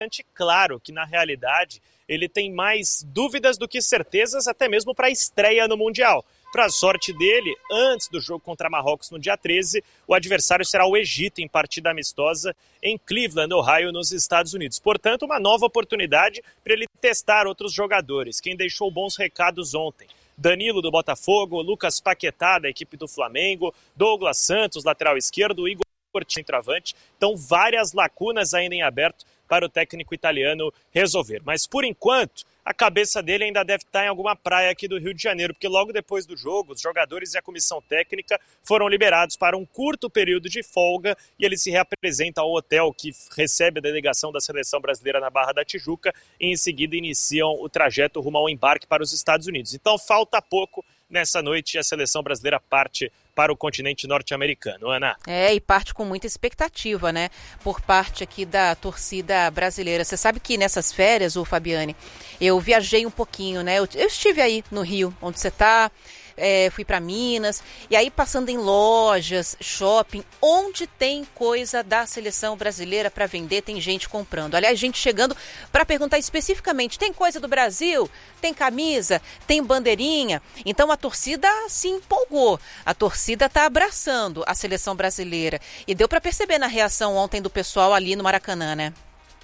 claro que, na realidade, ele tem mais dúvidas do que certezas, até mesmo para a estreia no Mundial. Para a sorte dele, antes do jogo contra Marrocos no dia 13, o adversário será o Egito em partida amistosa em Cleveland, Ohio, nos Estados Unidos. Portanto, uma nova oportunidade para ele testar outros jogadores. Quem deixou bons recados ontem: Danilo, do Botafogo, Lucas Paquetá, da equipe do Flamengo, Douglas Santos, lateral esquerdo, Igor centroavante. Então, várias lacunas ainda em aberto para o técnico italiano resolver. Mas, por enquanto, a cabeça dele ainda deve estar em alguma praia aqui do Rio de Janeiro, porque logo depois do jogo, os jogadores e a comissão técnica foram liberados para um curto período de folga e ele se reapresenta ao hotel que recebe a delegação da seleção brasileira na Barra da Tijuca e em seguida iniciam o trajeto rumo ao embarque para os Estados Unidos. Então falta pouco. Nessa noite, a seleção brasileira parte para o continente norte-americano. Ana? E parte com muita expectativa, né? Por parte aqui da torcida brasileira. Você sabe que nessas férias, Fabiane, eu viajei um pouquinho, né? Eu estive aí no Rio, onde você está. Fui para Minas, e aí passando em lojas, shopping, onde tem coisa da seleção brasileira para vender, tem gente comprando. Aliás, gente chegando para perguntar especificamente: tem coisa do Brasil? Tem camisa? Tem bandeirinha? Então a torcida se empolgou, a torcida está abraçando a seleção brasileira. E deu para perceber na reação ontem do pessoal ali no Maracanã, né?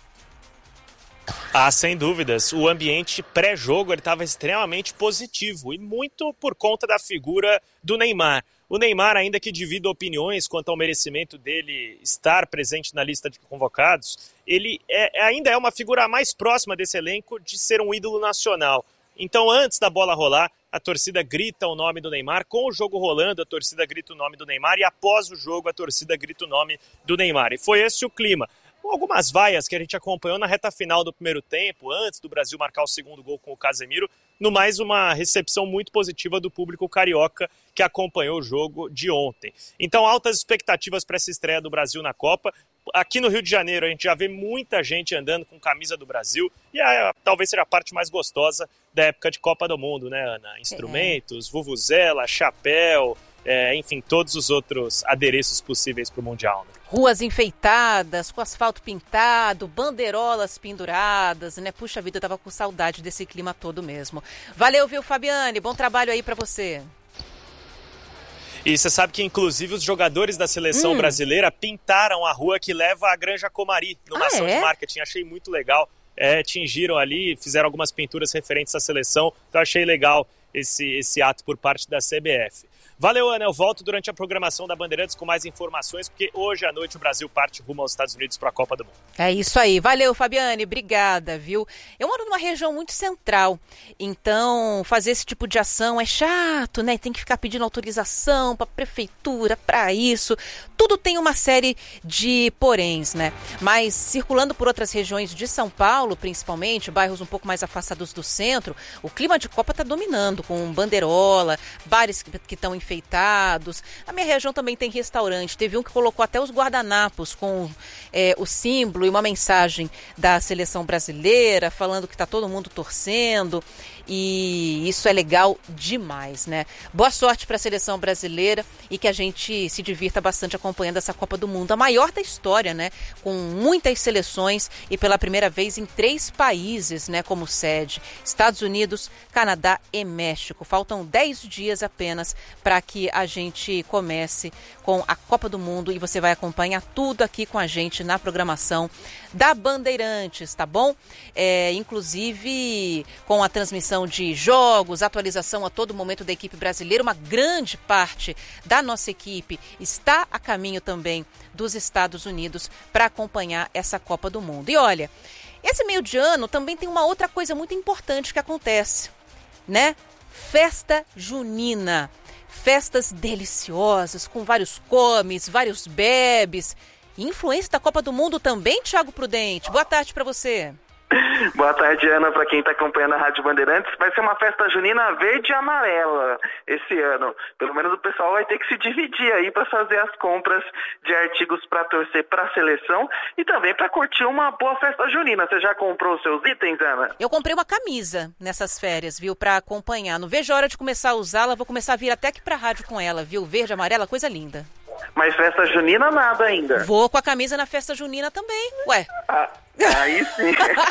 Sem dúvidas. O ambiente pré-jogo estava extremamente positivo e muito por conta da figura do Neymar. O Neymar, ainda que divida opiniões quanto ao merecimento dele estar presente na lista de convocados, ele ainda é uma figura mais próxima desse elenco de ser um ídolo nacional. Então, antes da bola rolar, a torcida grita o nome do Neymar. Com o jogo rolando, a torcida grita o nome do Neymar. E após o jogo, a torcida grita o nome do Neymar. E foi esse o clima. Algumas vaias que a gente acompanhou na reta final do primeiro tempo, antes do Brasil marcar o segundo gol com o Casemiro, no mais uma recepção muito positiva do público carioca que acompanhou o jogo de ontem. Então, altas expectativas para essa estreia do Brasil na Copa. Aqui no Rio de Janeiro a gente já vê muita gente andando com camisa do Brasil e talvez seja a parte mais gostosa da época de Copa do Mundo, né, Ana? Instrumentos, vuvuzela, chapéu, enfim, todos os outros adereços possíveis para o Mundial, né? Ruas enfeitadas, com asfalto pintado, bandeirolas penduradas, né? Puxa vida, eu tava com saudade desse clima todo mesmo. Valeu, viu, Fabiane? Bom trabalho aí para você. E você sabe que, inclusive, os jogadores da seleção brasileira pintaram a rua que leva à Granja Comari, numa ação de marketing. Achei muito legal. Tingiram ali, fizeram algumas pinturas referentes à seleção. Então, achei legal esse ato por parte da CBF. Valeu, Ana. Eu volto durante a programação da Bandeirantes com mais informações, porque hoje à noite o Brasil parte rumo aos Estados Unidos para a Copa do Mundo. É isso aí. Valeu, Fabiane. Obrigada, viu? Eu moro numa região muito central, então fazer esse tipo de ação é chato, né? Tem que ficar pedindo autorização para a prefeitura, para isso. Tudo tem uma série de poréns, né? Mas circulando por outras regiões de São Paulo, principalmente, bairros um pouco mais afastados do centro, o clima de Copa está dominando, com bandeirola, bares que estão enfeitados. Na minha região também tem restaurante. Teve um que colocou até os guardanapos com o símbolo e uma mensagem da seleção brasileira, falando que está todo mundo torcendo. E isso é legal demais, né? Boa sorte para a seleção brasileira e que a gente se divirta bastante acompanhando essa Copa do Mundo, a maior da história, né? Com muitas seleções e pela primeira vez em 3 países, né? Como sede: Estados Unidos, Canadá e México. Faltam 10 dias apenas para que a gente comece com a Copa do Mundo e você vai acompanhar tudo aqui com a gente na programação da Bandeirantes, tá bom? Inclusive com a transmissão de jogos, atualização a todo momento da equipe brasileira. Uma grande parte da nossa equipe está a caminho também dos Estados Unidos para acompanhar essa Copa do Mundo. E olha, esse meio de ano também tem uma outra coisa muito importante que acontece, né? Festa junina. Festas deliciosas, com vários comes, vários bebes. Influência da Copa do Mundo também, Thiago Prudente. Boa tarde para você. Boa tarde, Ana, para quem está acompanhando a Rádio Bandeirantes. Vai ser uma festa junina verde e amarela esse ano. Pelo menos o pessoal vai ter que se dividir aí para fazer as compras de artigos para torcer para a seleção e também para curtir uma boa festa junina. Você já comprou os seus itens, Ana? Eu comprei uma camisa nessas férias, viu, para acompanhar. Não vejo a hora de começar a usá-la, vou começar a vir até aqui para a rádio com ela, viu? Verde, amarela, coisa linda. Mas festa junina nada ainda. Vou com a camisa na festa junina também, ué. Aí sim.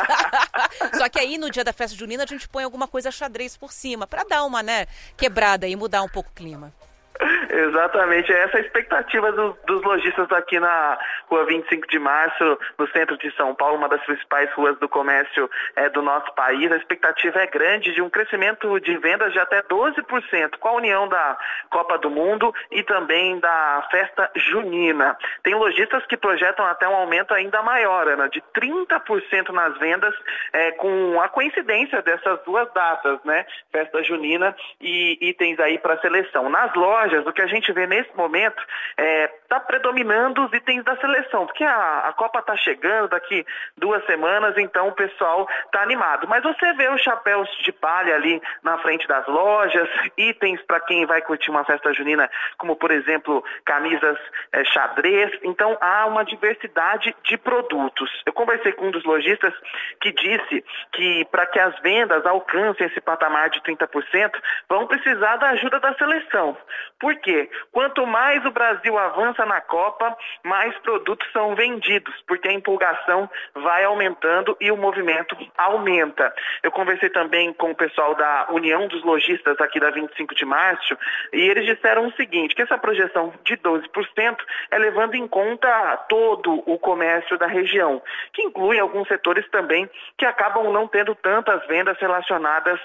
Só que aí no dia da festa junina a gente põe alguma coisa xadrez por cima, pra dar uma, quebrada e mudar um pouco o clima. Exatamente, essa é a expectativa dos lojistas aqui na rua 25 de março, no centro de São Paulo, uma das principais ruas do comércio do nosso país. A expectativa é grande de um crescimento de vendas de até 12%, com a união da Copa do Mundo e também da festa junina. Tem lojistas que projetam até um aumento ainda maior, Ana, de 30% nas vendas, com a coincidência dessas duas datas, festa junina e itens aí para seleção. Nas lojas, o que a gente vê nesse momento está predominando os itens da seleção, porque a Copa está chegando daqui 2 semanas, então o pessoal está animado. Mas você vê os chapéus de palha ali na frente das lojas, itens para quem vai curtir uma festa junina, como por exemplo camisas xadrez, então há uma diversidade de produtos. Eu conversei com um dos lojistas que disse que para que as vendas alcancem esse patamar de 30%, vão precisar da ajuda da seleção. Por quê? Quanto mais o Brasil avança na Copa, mais produtos são vendidos, porque a empolgação vai aumentando e o movimento aumenta. Eu conversei também com o pessoal da União dos Lojistas aqui da 25 de março e eles disseram o seguinte, que essa projeção de 12% é levando em conta todo o comércio da região, que inclui alguns setores também que acabam não tendo tantas vendas relacionadas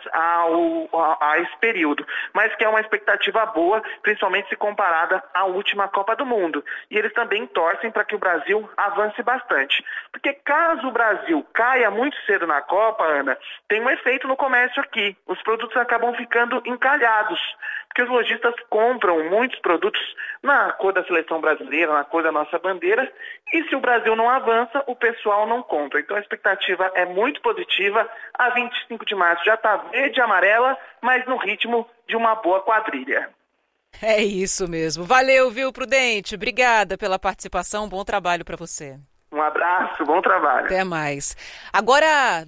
a esse período, mas que é uma expectativa boa, principalmente se comparada à última Copa do Mundo. E eles também torcem para que o Brasil avance bastante. Porque caso o Brasil caia muito cedo na Copa, Ana, tem um efeito no comércio aqui. Os produtos acabam ficando encalhados. Porque os lojistas compram muitos produtos na cor da seleção brasileira, na cor da nossa bandeira, e se o Brasil não avança, o pessoal não compra. Então a expectativa é muito positiva. A 25 de março já está verde e amarela, mas no ritmo de uma boa quadrilha. É isso mesmo. Valeu, viu, Prudente? Obrigada pela participação. Bom trabalho para você. Um abraço, bom trabalho. Até mais. Agora,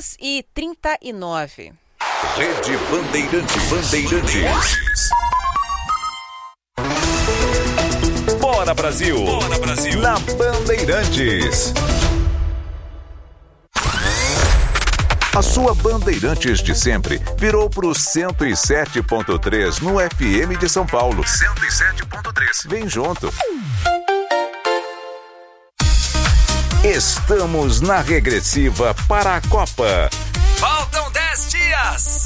2h39. Rede Bandeirantes. Bora, Brasil! Bora, Brasil! Na Bandeirantes. A sua Bandeirantes de sempre virou pro 107.3 no FM de São Paulo. 107.3. Vem junto. Estamos na regressiva para a Copa. Faltam 10 dias.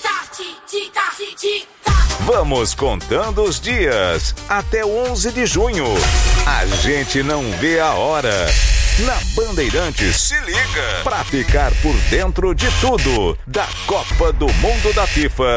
Vamos contando os dias até 11 de junho. A gente não vê a hora. Na Bandeirantes, se liga pra ficar por dentro de tudo da Copa do Mundo da FIFA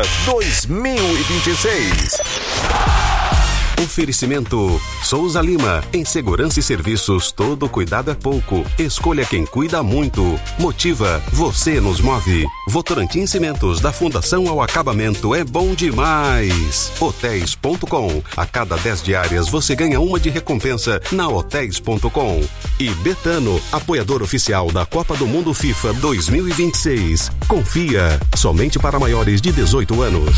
2026. Oferecimento Souza Lima. Em segurança e serviços, todo cuidado é pouco. Escolha quem cuida muito. Motiva, você nos move. Votorantim Cimentos, da fundação ao acabamento, é bom demais. Hotéis.com. A cada 10 diárias você ganha uma de recompensa na Hotéis.com. E Betano, apoiador oficial da Copa do Mundo FIFA 2026. Confia, somente para maiores de 18 anos.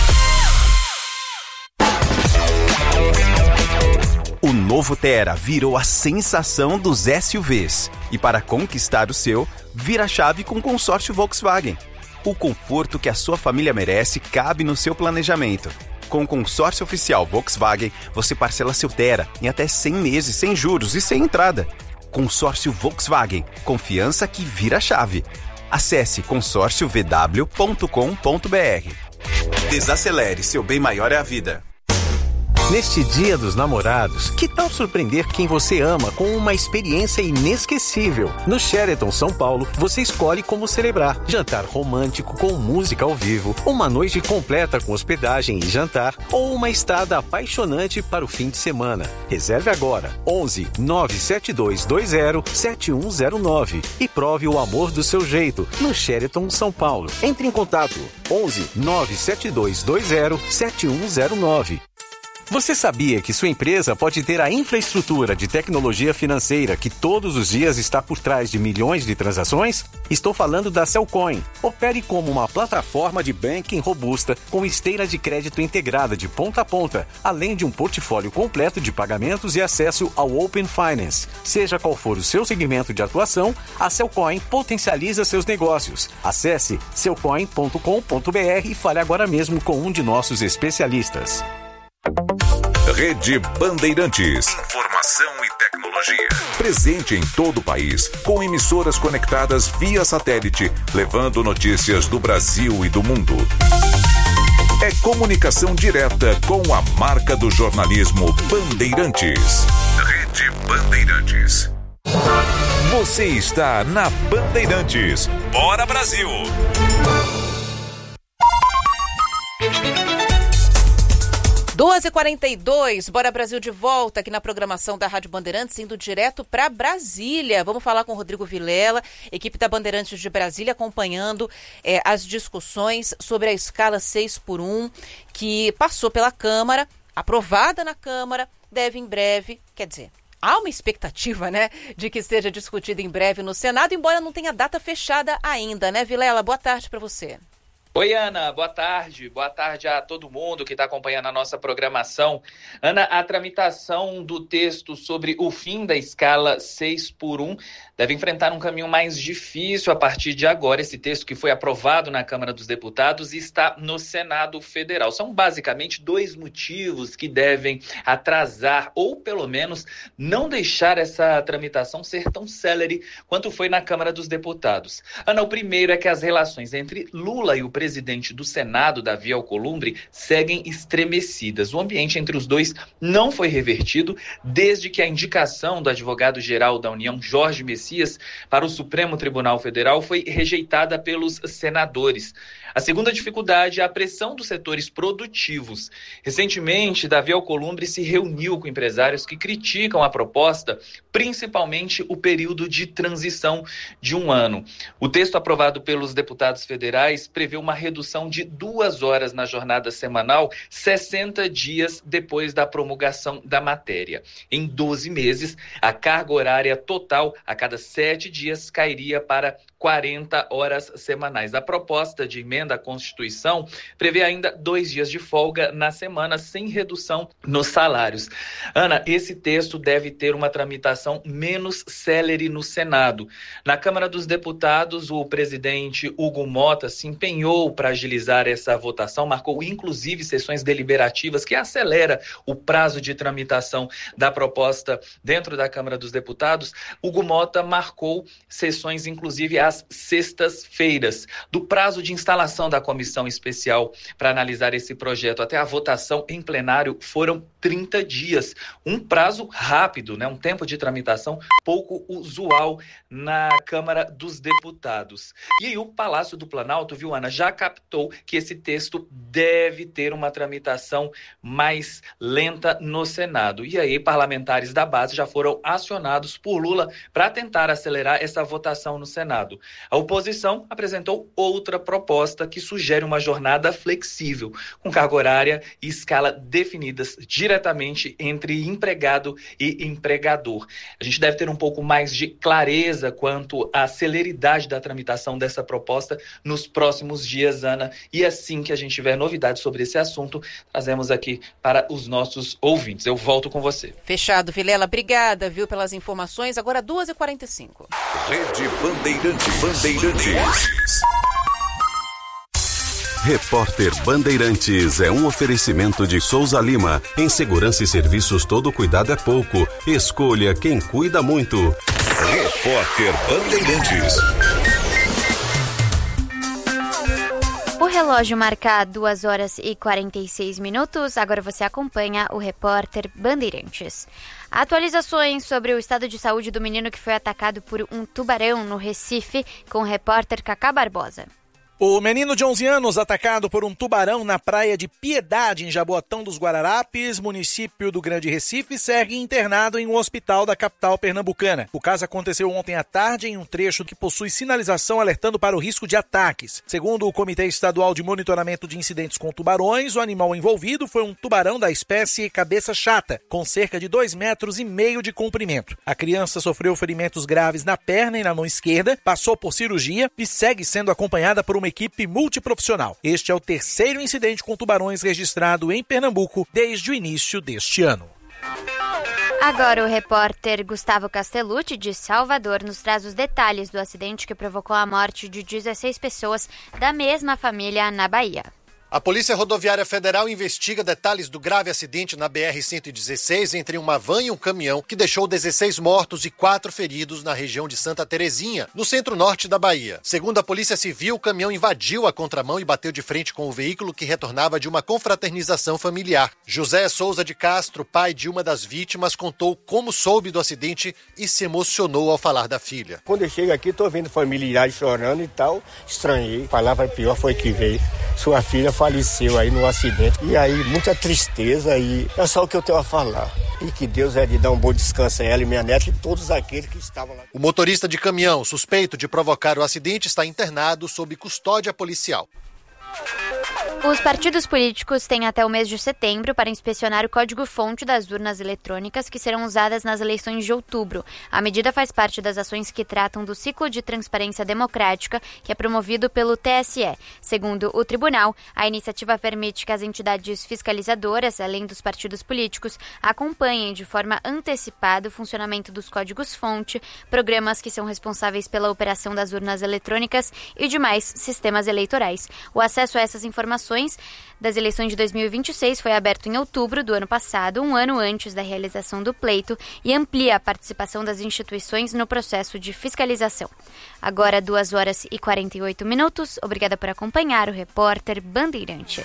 O novo Tera virou a sensação dos SUVs. E para conquistar o seu, vira a chave com o consórcio Volkswagen. O conforto que a sua família merece cabe no seu planejamento. Com o consórcio oficial Volkswagen, você parcela seu Tera em até 100 meses sem juros e sem entrada. Consórcio Volkswagen. Confiança que vira a chave. Acesse consórciovw.com.br. Desacelere, seu bem maior é a vida. Neste Dia dos Namorados, que tal surpreender quem você ama com uma experiência inesquecível? No Sheraton São Paulo, você escolhe como celebrar. Jantar romântico com música ao vivo, uma noite completa com hospedagem e jantar, ou uma estada apaixonante para o fim de semana. Reserve agora, 11 97220 7109 e prove o amor do seu jeito no Sheraton São Paulo. Entre em contato, 11 97220 7109. Você sabia que sua empresa pode ter a infraestrutura de tecnologia financeira que todos os dias está por trás de milhões de transações? Estou falando da Cellcoin. Opere como uma plataforma de banking robusta com esteira de crédito integrada de ponta a ponta, além de um portfólio completo de pagamentos e acesso ao Open Finance. Seja qual for o seu segmento de atuação, a Cellcoin potencializa seus negócios. Acesse cellcoin.com.br e fale agora mesmo com um de nossos especialistas. Rede Bandeirantes. Informação e tecnologia. Presente em todo o país, com emissoras conectadas via satélite, levando notícias do Brasil e do mundo. É comunicação direta com a marca do jornalismo Bandeirantes. Rede Bandeirantes. Você está na Bandeirantes. Bora, Brasil! 12h42, Bora Brasil de volta aqui na programação da Rádio Bandeirantes, indo direto para Brasília. Vamos falar com o Rodrigo Vilela, equipe da Bandeirantes de Brasília, acompanhando as discussões sobre a escala 6x1, que passou pela Câmara, aprovada na Câmara, deve em breve, quer dizer, há uma expectativa, né, de que seja discutida em breve no Senado, embora não tenha data fechada ainda, né, Vilela? Boa tarde para você. Oi, Ana, boa tarde a todo mundo que está acompanhando a nossa programação. Ana, a tramitação do texto sobre o fim da escala 6x1 deve enfrentar um caminho mais difícil a partir de agora. Esse texto que foi aprovado na Câmara dos Deputados e está no Senado Federal. São basicamente dois motivos que devem atrasar ou, pelo menos, não deixar essa tramitação ser tão célere quanto foi na Câmara dos Deputados. Ana, o primeiro é que as relações entre Lula e o presidente do Senado, Davi Alcolumbre, seguem estremecidas. O ambiente entre os dois não foi revertido desde que a indicação do advogado-geral da União, Jorge Messias, para o Supremo Tribunal Federal foi rejeitada pelos senadores. A segunda dificuldade é a pressão dos setores produtivos. Recentemente, Davi Alcolumbre se reuniu com empresários que criticam a proposta, principalmente o período de transição de 1 ano. O texto aprovado pelos deputados federais prevê uma redução de 2 horas na jornada semanal, 60 dias depois da promulgação da matéria. Em 12 meses, a carga horária total a cada 7 dias cairia para 40 horas semanais. A proposta de emenda à Constituição prevê ainda 2 dias de folga na semana, sem redução nos salários. Ana, esse texto deve ter uma tramitação menos célere no Senado. Na Câmara dos Deputados, o presidente Hugo Mota se empenhou para agilizar essa votação, marcou inclusive sessões deliberativas que acelera o prazo de tramitação da proposta dentro da Câmara dos Deputados. Hugo Mota marcou sessões inclusive às sextas-feiras. Do prazo de instalação da comissão especial para analisar esse projeto até a votação em plenário foram 30 dias. Um prazo rápido, né? Um tempo de tramitação pouco usual na Câmara dos Deputados. E aí o Palácio do Planalto, viu, Ana, já captou que esse texto deve ter uma tramitação mais lenta no Senado. E aí parlamentares da base já foram acionados por Lula para tentar acelerar essa votação no Senado. A oposição apresentou outra proposta que sugere uma jornada flexível, com carga horária e escala definidas diretamente entre empregado e empregador. A gente deve ter um pouco mais de clareza quanto à celeridade da tramitação dessa proposta nos próximos dias, Ana. E assim que a gente tiver novidades sobre esse assunto, trazemos aqui para os nossos ouvintes. Eu volto com você. Fechado, Vilela. Obrigada, viu, pelas informações. Agora 2h45. Rede Bandeirantes. Repórter Bandeirantes é um oferecimento de Souza Lima. Em segurança e serviços, todo cuidado é pouco. Escolha quem cuida muito. Repórter Bandeirantes. O relógio marca 2h46. Agora você acompanha o Repórter Bandeirantes. Atualizações sobre o estado de saúde do menino que foi atacado por um tubarão no Recife, com o repórter Cacá Barbosa. O menino de 11 anos, atacado por um tubarão na praia de Piedade, em Jaboatão dos Guararapes, município do Grande Recife, segue internado em um hospital da capital pernambucana. O caso aconteceu ontem à tarde em um trecho que possui sinalização alertando para o risco de ataques. Segundo o Comitê Estadual de Monitoramento de Incidentes com Tubarões, o animal envolvido foi um tubarão da espécie cabeça chata, com cerca de 2,5 metros de comprimento. A criança sofreu ferimentos graves na perna e na mão esquerda, passou por cirurgia e segue sendo acompanhada por uma equipe multiprofissional. Este é o terceiro incidente com tubarões registrado em Pernambuco desde o início deste ano. Agora o repórter Gustavo Castellucci, de Salvador, nos traz os detalhes do acidente que provocou a morte de 16 pessoas da mesma família na Bahia. A Polícia Rodoviária Federal investiga detalhes do grave acidente na BR-116 entre uma van e um caminhão que deixou 16 mortos e 4 feridos na região de Santa Terezinha, no centro-norte da Bahia. Segundo a Polícia Civil, o caminhão invadiu a contramão e bateu de frente com o veículo que retornava de uma confraternização familiar. José Souza de Castro, pai de uma das vítimas, contou como soube do acidente e se emocionou ao falar da filha. Quando eu chego aqui, estou vendo familiares chorando e tal, estranhei. A palavra pior foi que veio. Sua filha faleceu aí no acidente. E aí, muita tristeza e é só o que eu tenho a falar. E que Deus é de dar um bom descanso a ela e minha neta e todos aqueles que estavam lá. O motorista de caminhão, suspeito de provocar o acidente, está internado sob custódia policial. Os partidos políticos têm até o mês de setembro para inspecionar o código-fonte das urnas eletrônicas que serão usadas nas eleições de outubro. A medida faz parte das ações que tratam do ciclo de transparência democrática que é promovido pelo TSE. Segundo o tribunal, a iniciativa permite que as entidades fiscalizadoras, além dos partidos políticos, acompanhem de forma antecipada o funcionamento dos códigos-fonte, programas que são responsáveis pela operação das urnas eletrônicas e demais sistemas eleitorais. O acesso a essas informações das eleições de 2026 foi aberto em outubro do ano passado, um ano antes da realização do pleito, e amplia a participação das instituições no processo de fiscalização. Agora, 2h48. Obrigada por acompanhar o repórter Bandeirantes.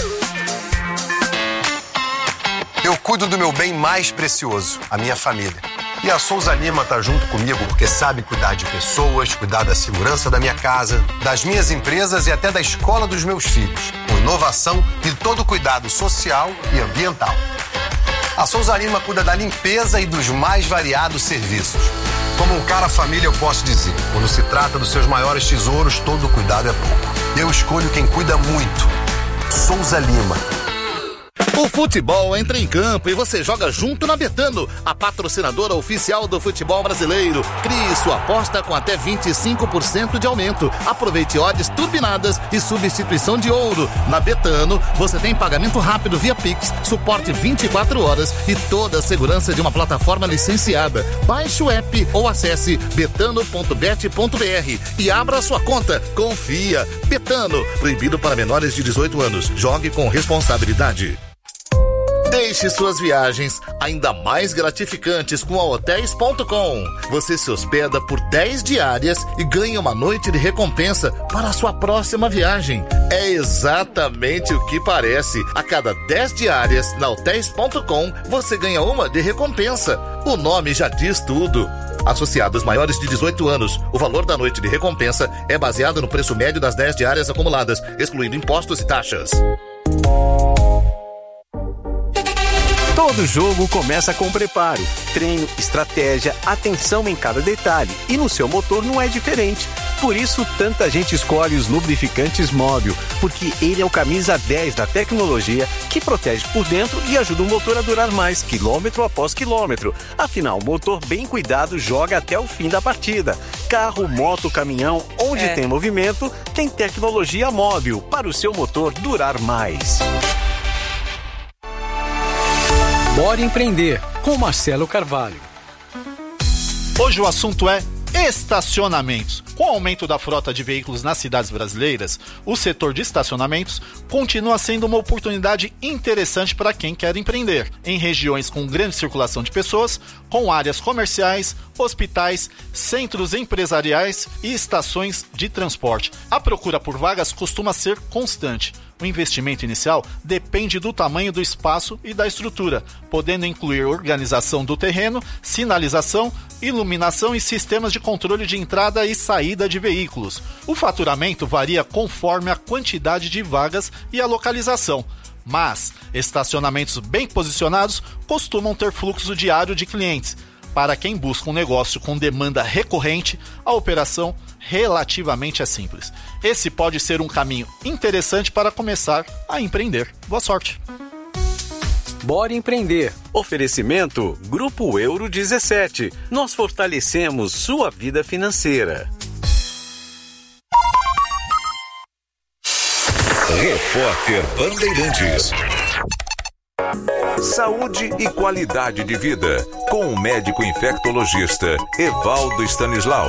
Eu cuido do meu bem mais precioso, a minha família. E a Souza Lima está junto comigo porque sabe cuidar de pessoas, cuidar da segurança da minha casa, das minhas empresas e até da escola dos meus filhos, com inovação e todo o cuidado social e ambiental. A Souza Lima cuida da limpeza e dos mais variados serviços. Como um cara família, eu posso dizer, quando se trata dos seus maiores tesouros, todo cuidado é pouco. Eu escolho quem cuida muito. Souza Lima. O futebol entra em campo e você joga junto na Betano, a patrocinadora oficial do futebol brasileiro. Crie sua aposta com até 25% de aumento. Aproveite odds turbinadas e substituição de ouro. Na Betano, você tem pagamento rápido via Pix, suporte 24 horas e toda a segurança de uma plataforma licenciada. Baixe o app ou acesse betano.bet.br e abra sua conta. Confia. Betano, proibido para menores de 18 anos. Jogue com responsabilidade. Deixe suas viagens ainda mais gratificantes com a Hotels.com. Você se hospeda por 10 diárias e ganha uma noite de recompensa para a sua próxima viagem. É exatamente o que parece. A cada 10 diárias na Hotels.com, você ganha uma de recompensa. O nome já diz tudo. Associados maiores de 18 anos, o valor da noite de recompensa é baseado no preço médio das 10 diárias acumuladas, excluindo impostos e taxas. Todo jogo começa com preparo, treino, estratégia, atenção em cada detalhe. E no seu motor não é diferente. Por isso, tanta gente escolhe os lubrificantes Móbil, porque ele é o camisa 10 da tecnologia que protege por dentro e ajuda o motor a durar mais, quilômetro após quilômetro. Afinal, o motor bem cuidado joga até o fim da partida. Carro, moto, caminhão, onde tem movimento, tem tecnologia Móbil para o seu motor durar mais. Bora empreender com Marcelo Carvalho. Hoje o assunto é estacionamentos. Com o aumento da frota de veículos nas cidades brasileiras, o setor de estacionamentos continua sendo uma oportunidade interessante para quem quer empreender, em regiões com grande circulação de pessoas, com áreas comerciais, hospitais, centros empresariais e estações de transporte. A procura por vagas costuma ser constante. O O investimento inicial depende do tamanho do espaço e da estrutura, podendo incluir organização do terreno, sinalização, iluminação e sistemas de controle de entrada e saída de veículos. O faturamento varia conforme a quantidade de vagas e a localização, mas estacionamentos bem posicionados costumam ter fluxo diário de clientes. Para quem busca um negócio com demanda recorrente, a operação relativamente é simples. Esse pode ser um caminho interessante para começar a empreender. Boa sorte! Bora empreender. Oferecimento Grupo Euro 17. Nós fortalecemos sua vida financeira. Repórter Bandeirantes. Saúde e qualidade de vida, com o médico infectologista Evaldo Stanislau.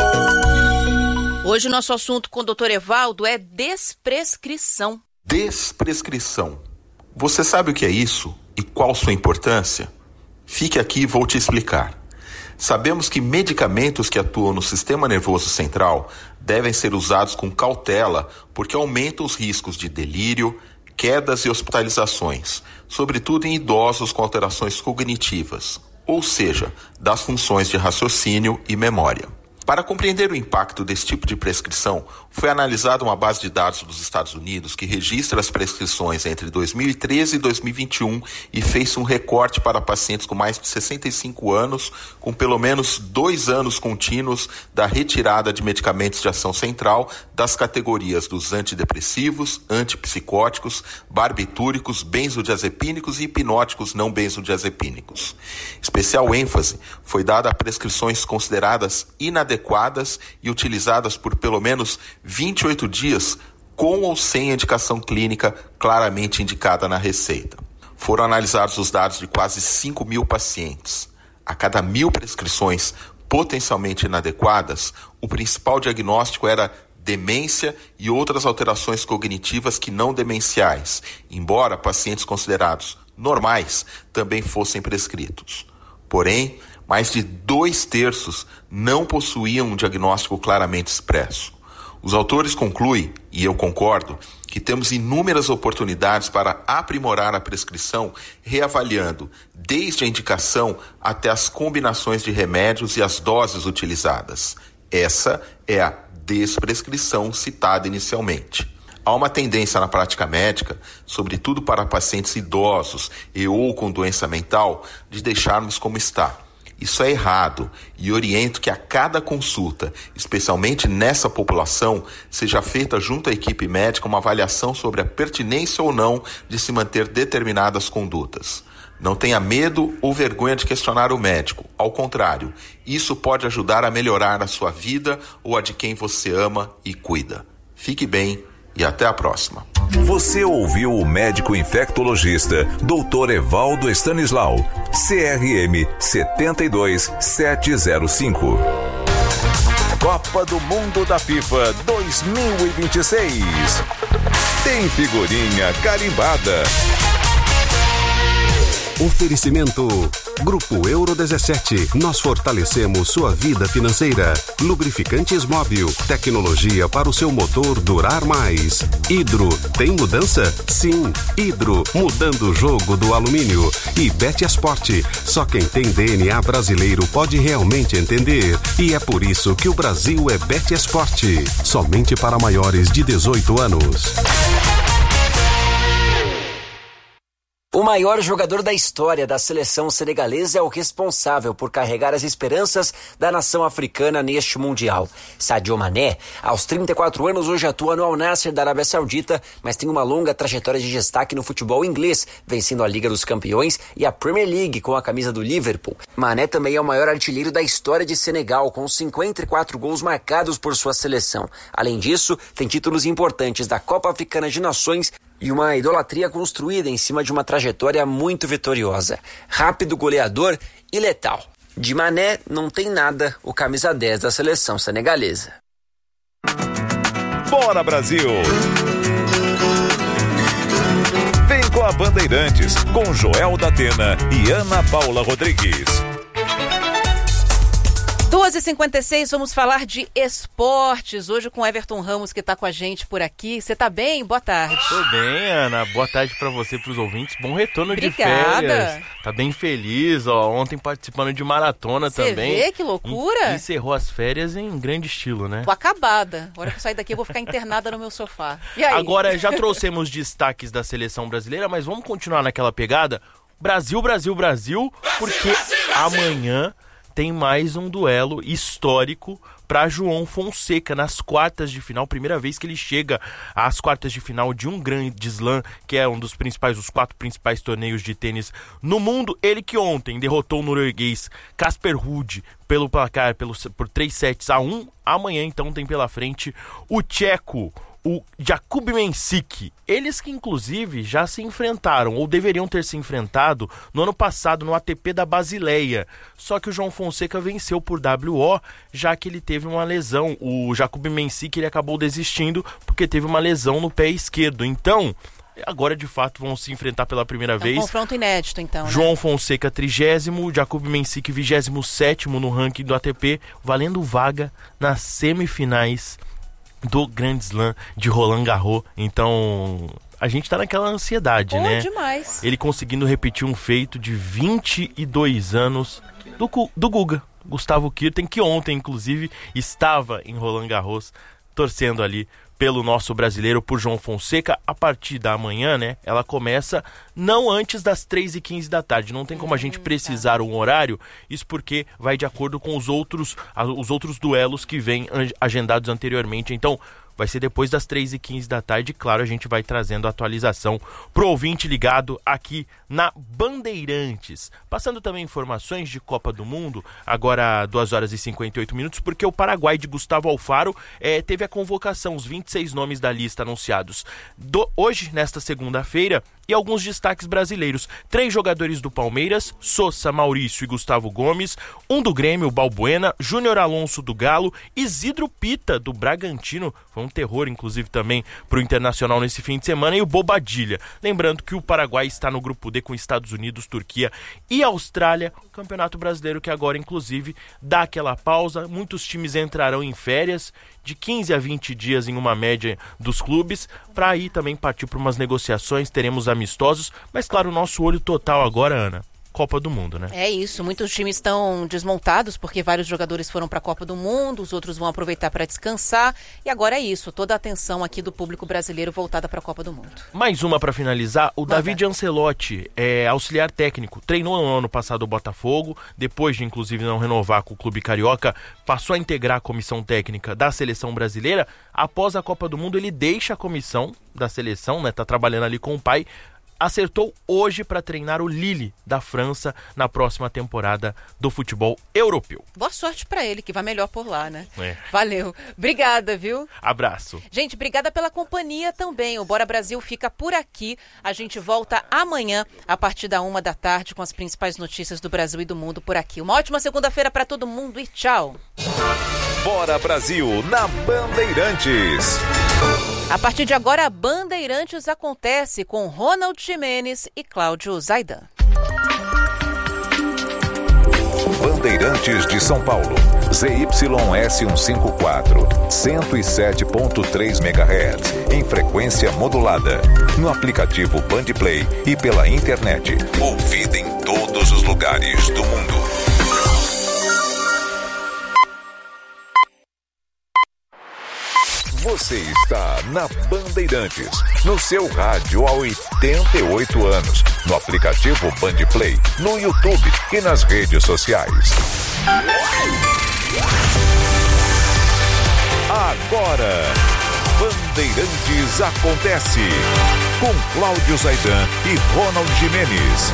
Hoje o nosso assunto com o Dr. Evaldo é desprescrição. Desprescrição. Você sabe o que é isso e qual sua importância? Fique aqui e vou te explicar. Sabemos que medicamentos que atuam no sistema nervoso central devem ser usados com cautela porque aumentam os riscos de delírio, quedas e hospitalizações, sobretudo em idosos com alterações cognitivas, ou seja, das funções de raciocínio e memória. Para compreender o impacto desse tipo de prescrição, foi analisada uma base de dados dos Estados Unidos que registra as prescrições entre 2013 e 2021 e fez um recorte para pacientes com mais de 65 anos, com pelo menos 2 anos contínuos da retirada de medicamentos de ação central das categorias dos antidepressivos, antipsicóticos, barbitúricos, benzodiazepínicos e hipnóticos não benzodiazepínicos. Especial ênfase foi dada a prescrições consideradas inadequadas e utilizadas por pelo menos 28 dias com ou sem indicação clínica claramente indicada na receita. Foram analisados os dados de quase 5 mil pacientes. A cada 1.000 prescrições potencialmente inadequadas, o principal diagnóstico era demência e outras alterações cognitivas que não demenciais, embora pacientes considerados normais também fossem prescritos. Porém, mais de 2/3 não possuíam um diagnóstico claramente expresso. Os autores concluem, e eu concordo, que temos inúmeras oportunidades para aprimorar a prescrição, reavaliando desde a indicação até as combinações de remédios e as doses utilizadas. Essa é a desprescrição citada inicialmente. Há uma tendência na prática médica, sobretudo para pacientes idosos e ou com doença mental, de deixarmos como está. Isso é errado e oriento que a cada consulta, especialmente nessa população, seja feita junto à equipe médica uma avaliação sobre a pertinência ou não de se manter determinadas condutas. Não tenha medo ou vergonha de questionar o médico. Ao contrário, isso pode ajudar a melhorar a sua vida ou a de quem você ama e cuida. Fique bem e até a próxima. Você ouviu o médico infectologista Dr. Evaldo Stanislau, CRM 72705. Copa do Mundo da FIFA 2026. Tem figurinha carimbada. Oferecimento Grupo Euro 17. Nós fortalecemos sua vida financeira. Lubrificantes Móbil. Tecnologia para o seu motor durar mais. Hidro. Tem mudança? Sim. Hidro. Mudando o jogo do alumínio. E Betiasport. Só quem tem DNA brasileiro pode realmente entender. E é por isso que o Brasil é Betiasport. Somente para maiores de 18 anos. O maior jogador da história da seleção senegalesa é o responsável por carregar as esperanças da nação africana neste Mundial. Sadio Mané, aos 34 anos, hoje atua no Al Nassr da Arábia Saudita, mas tem uma longa trajetória de destaque no futebol inglês, vencendo a Liga dos Campeões e a Premier League com a camisa do Liverpool. Mané também é o maior artilheiro da história de Senegal, com 54 gols marcados por sua seleção. Além disso, tem títulos importantes da Copa Africana de Nações e uma idolatria construída em cima de uma trajetória muito vitoriosa. Rápido, goleador e letal. De Mané não tem nada o camisa 10 da seleção senegalesa. Bora, Brasil! Vem com a Bandeirantes, com Joel da Atena e Ana Paula Rodrigues. 2h56, vamos falar de esportes. Hoje com o Everton Ramos, que está com a gente por aqui. Você tá bem? Boa tarde. Tô bem, Ana. Boa tarde pra você, pros ouvintes. Bom retorno. Obrigada. De férias. Tá bem feliz, ó. Ontem participando de maratona também. Você vê que loucura? Encerrou as férias em grande estilo, né? Tô acabada. A hora que eu sair daqui eu vou ficar internada no meu sofá. E aí? Agora, já trouxemos destaques da seleção brasileira, mas vamos continuar naquela pegada. Brasil, Brasil, Brasil, porque amanhã tem mais um duelo histórico para João Fonseca nas quartas de final. Primeira vez que ele chega às quartas de final de um grande slam, que é um dos principais, os 4 principais torneios de tênis no mundo. Ele que ontem derrotou o norueguês Casper Ruud pelo placar por 3-1. Amanhã então tem pela frente o tcheco, o Jakub Mensik. Eles que inclusive já se enfrentaram, ou deveriam ter se enfrentado, no ano passado no ATP da Basileia. Só que o João Fonseca venceu por WO, já que ele teve uma lesão. O Jakub Mensik ele acabou desistindo porque teve uma lesão no pé esquerdo. Então, agora de fato vão se enfrentar pela primeira vez. Confronto inédito então, né? João Fonseca 30º, Jakub Mensik 27º no ranking do ATP, valendo vaga nas semifinais do Grand Slam de Roland Garros. Então, a gente tá naquela ansiedade, né? Demais. Ele conseguindo repetir um feito de 22 anos do Guga, Gustavo Kirten, que ontem, inclusive, estava em Roland Garros, torcendo ali pelo nosso brasileiro, por João Fonseca. A partir da manhã, né, ela começa não antes das 3h15 da tarde. Não tem como a gente precisar um horário, isso porque vai de acordo com os outros duelos que vêm agendados anteriormente. Então, vai ser depois das 3h15 da tarde. Claro, a gente vai trazendo a atualização pro ouvinte ligado aqui na Bandeirantes. Passando também informações de Copa do Mundo, agora 2h58, porque o Paraguai de Gustavo Alfaro teve a convocação, os 26 nomes da lista anunciados hoje, nesta segunda-feira, e alguns destaques brasileiros. 3 jogadores do Palmeiras, Sosa, Maurício e Gustavo Gomes, um do Grêmio, Balbuena, Júnior Alonso do Galo, Isidro Pita do Bragantino, foi um terror inclusive também pro Internacional nesse fim de semana, e o Bobadilha. Lembrando que o Paraguai está no grupo D com Estados Unidos, Turquia e Austrália, o Campeonato Brasileiro que agora inclusive dá aquela pausa, muitos times entrarão em férias de 15 a 20 dias em uma média dos clubes, para aí também partir para umas negociações, teremos amistosos, mas claro, o nosso olho total agora, Ana, Copa do Mundo, né? É isso, muitos times estão desmontados porque vários jogadores foram para a Copa do Mundo, os outros vão aproveitar para descansar, e agora é isso, toda a atenção aqui do público brasileiro voltada para a Copa do Mundo. Mais uma para finalizar, o David Ancelotti, auxiliar técnico, treinou no ano passado o Botafogo, depois de inclusive não renovar com o clube carioca, passou a integrar a comissão técnica da seleção brasileira. Após a Copa do Mundo ele deixa a comissão da seleção, né? Tá trabalhando ali com o pai. Acertou hoje para treinar o Lille da França na próxima temporada do futebol europeu. Boa sorte para ele, que vai melhor por lá, né? Valeu. Obrigada, viu? Abraço. Gente, obrigada pela companhia também. O Bora Brasil fica por aqui. A gente volta amanhã, a partir da 1 da tarde, com as principais notícias do Brasil e do mundo por aqui. Uma ótima segunda-feira para todo mundo e tchau. Bora Brasil na Bandeirantes. A partir de agora, a Bandeirantes acontece com Ronald Gimenez e Cláudio Zaidan. Bandeirantes de São Paulo, ZYS154, 107.3 MHz, em frequência modulada, no aplicativo Bandplay e pela internet, ouvida em todos os lugares do mundo. Você está na Bandeirantes, no seu rádio há 88 anos, no aplicativo Bandplay, no YouTube e nas redes sociais. Agora, Bandeirantes acontece, com Cláudio Zaidan e Ronald Gimenez.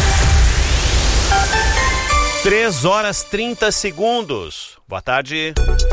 3h30. Boa tarde.